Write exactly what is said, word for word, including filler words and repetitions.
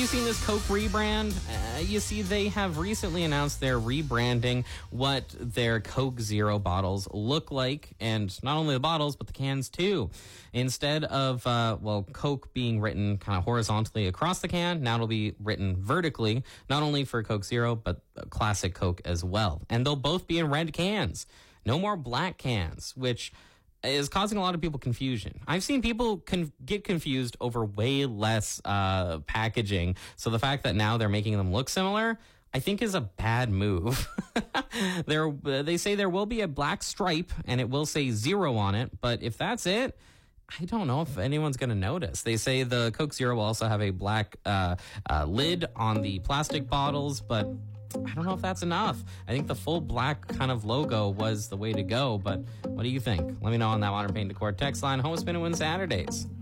you seen this Coke rebrand? Uh, you see, they have recently announced they're rebranding what their Coke Zero bottles look like, and not only the bottles, but the cans too. Instead of, uh, well, Coke being written kind of horizontally across the can, now it'll be written vertically, not only for Coke Zero, but classic Coke as well. And they'll both be in red cans. No more black cans, which is causing a lot of people confusion. I've seen people con- get confused over way less uh, packaging. So the fact that now they're making them look similar, I think is a bad move. there, they say there will be a black stripe and it will say zero on it. But if that's it, I don't know if anyone's going to notice. They say the Coke Zero will also have a black uh, uh, lid on the plastic bottles, but I don't know if that's enough. I think the full black kind of logo was the way to go, but what do you think? Let me know on that Modern Paint Decor text line. Home Spin and Win Saturdays.